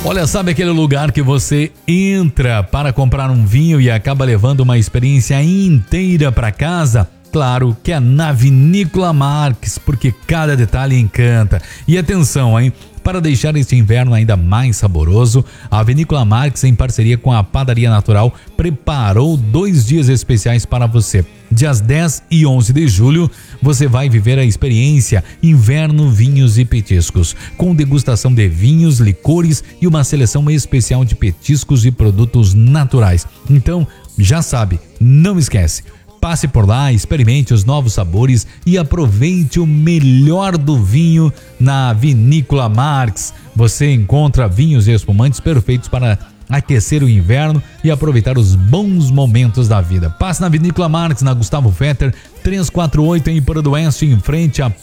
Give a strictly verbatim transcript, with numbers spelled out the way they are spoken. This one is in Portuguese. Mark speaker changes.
Speaker 1: Olha, sabe aquele lugar que você entra para comprar um vinho e acaba levando uma experiência inteira para casa? Claro que é na Vinícola Marques, porque cada detalhe encanta. E atenção, hein? Para deixar este inverno ainda mais saboroso, a Vinícola Marques, em parceria com a Padaria Natural, preparou dois dias especiais para você. Dias dez e onze de julho, você vai viver a experiência Inverno Vinhos e Petiscos, com degustação de vinhos, licores e uma seleção especial de petiscos e produtos naturais. Então, já sabe, não esquece. Passe por lá, experimente os novos sabores e aproveite o melhor do vinho na Vinícola Marques. Você encontra vinhos e espumantes perfeitos para aquecer o inverno e aproveitar os bons momentos da vida. Passe na Vinícola Marques, na Gustavo Fetter, trezentos e quarenta e oito em Paradoeste, em frente a